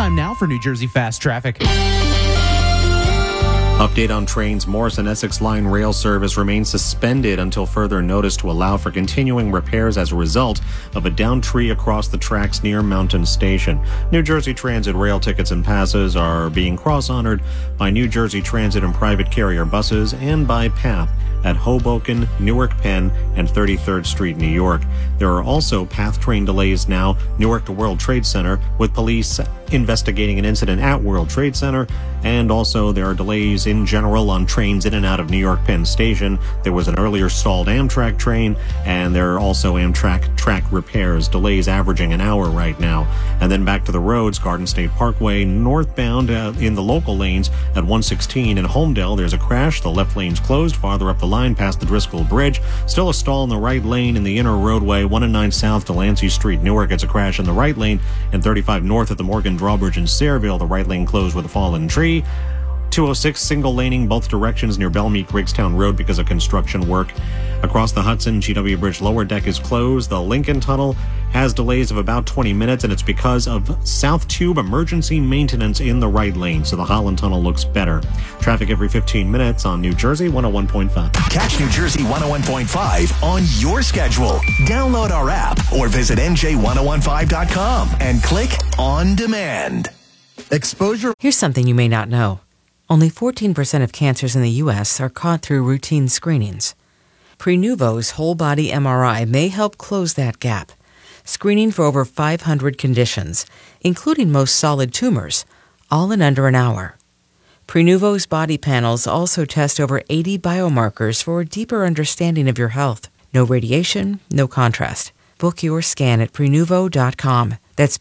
Time now for New Jersey Fast Traffic. Update on trains. Morrison Essex Line rail service remains suspended until further notice to allow for continuing repairs as a result of a downed tree across the tracks near Mountain Station. New Jersey Transit rail tickets and passes are being cross-honored by New Jersey Transit and private carrier buses and by PATH at Hoboken, Newark Penn, and 33rd Street, New York. There are also PATH train delays now, Newark to World Trade Center, with police investigating an incident at World Trade Center, and also there are delays in general on trains in and out of New York Penn Station. There was an earlier stalled Amtrak train, and there are also Amtrak track repairs, delays averaging an hour right now. And then back to the roads, Garden State Parkway, northbound in the local lanes at 116 in Homedale, there's a crash. The left lane's closed. Farther up the line past the Driscoll Bridge, still a stall in the right lane in the inner roadway, 109 south to Delancey Street, Newark. It's a crash in the right lane, and 35 north at the Morgan Drawbridge in Sayreville, the right lane closed with a fallen tree. 206 single laning both directions near Belmead Griggstown Road because of construction work. Across the Hudson, GW Bridge lower deck is closed. The Lincoln Tunnel has delays of about 20 minutes, and it's because of South Tube emergency maintenance in the right lane, so the Holland Tunnel looks better. Traffic every 15 minutes on New Jersey 101.5. Catch New Jersey 101.5 on your schedule. Download our app or visit NJ1015.com and click on demand. Exposure. Here's something you may not know. Only 14% of cancers in the U.S. are caught through routine screenings. Prenuvo's whole-body MRI may help close that gap, screening for over 500 conditions, including most solid tumors, all in under an hour. Prenuvo's body panels also test over 80 biomarkers for a deeper understanding of your health. No radiation, no contrast. Book your scan at Prenuvo.com. That's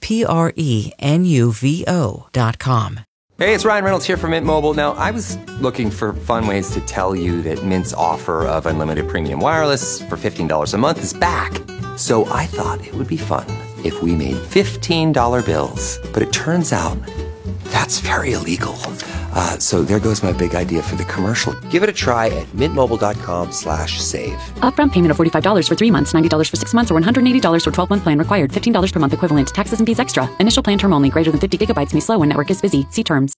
Prenuvo.com. Hey, it's Ryan Reynolds here from Mint Mobile. Now, I was looking for fun ways to tell you that Mint's offer of unlimited premium wireless for $15 a month is back. So I thought it would be fun if we made $15 bills. But it turns out that's very illegal. So there goes my big idea for the commercial. Give it a try at mintmobile.com/save. Upfront payment of $45 for 3 months, $90 for 6 months, or $180 for 12-month plan required. $15 per month equivalent. Taxes and fees extra. Initial plan term only. Greater than 50 gigabytes may slow when network is busy. See terms.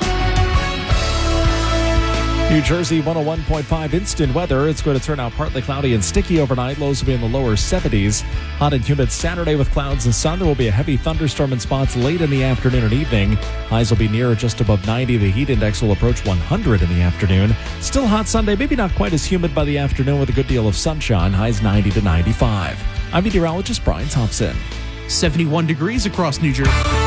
New Jersey 101.5 instant weather. It's going to turn out partly cloudy and sticky overnight. Lows will be in the lower 70s. Hot and humid Saturday with clouds and sun. There will be a heavy thunderstorm in spots late in the afternoon and evening. Highs will be near or just above 90. The heat index will approach 100 in the afternoon. Still hot Sunday, maybe not quite as humid by the afternoon with a good deal of sunshine. Highs 90 to 95. I'm meteorologist Brian Thompson. 71 degrees across New Jersey.